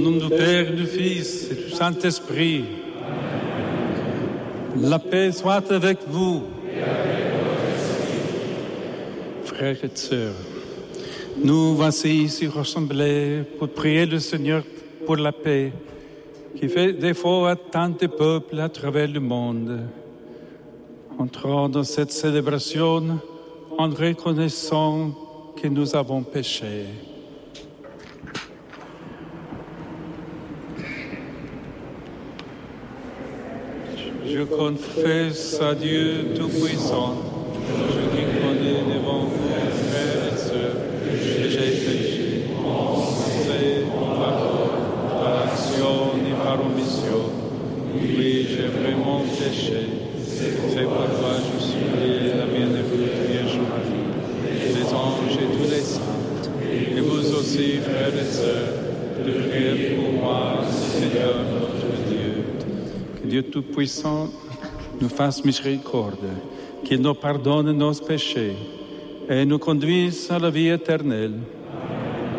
nom du Père, du Fils et du Saint-Esprit. La paix soit avec vous. Frères et sœurs, nous voici ici rassemblés pour prier le Seigneur pour la paix qui fait défaut à tant de peuples à travers le monde. Entrons dans cette célébration en reconnaissant que nous avons péché. Je confesse à Dieu Tout-Puissant, je reconnais devant vous, frères et sœurs, que j'ai péché, en pensée, en parole, par action et par omission. Oui, j'ai vraiment péché. C'est pourquoi je supplie la bienheureuse Vierge Marie, les anges et tous les saints, et vous aussi, frères et sœurs, de prier pour moi, Seigneur notre Dieu. Que Dieu Tout-Puissant nous fasse miséricorde, qu'il nous pardonne nos péchés et nous conduise à la vie éternelle.